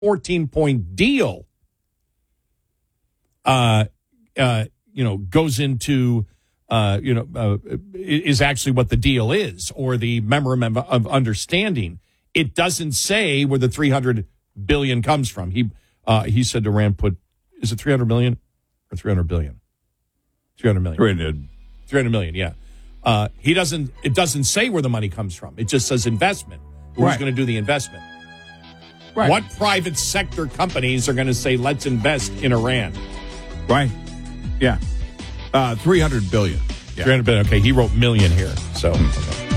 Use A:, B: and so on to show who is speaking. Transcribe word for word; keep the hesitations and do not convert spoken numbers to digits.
A: fourteen-point deal, uh, uh, you know, goes into, uh, you know, uh, is actually what the deal is, or the memorandum of understanding. It doesn't say where the three hundred billion comes from. He uh, he said to Rand, put, is it three hundred million or three hundred billion? three hundred million.
B: three hundred.
A: three hundred million, yeah. Uh, he doesn't, it doesn't say where the money comes from. It just says investment. Who's
B: Right.
A: going to do the investment?
B: Right.
A: What private sector companies are going to say, let's invest in Iran?
B: Right. Yeah. Uh, three hundred billion. Yeah.
A: three hundred billion. Okay, he wrote million here. So, okay.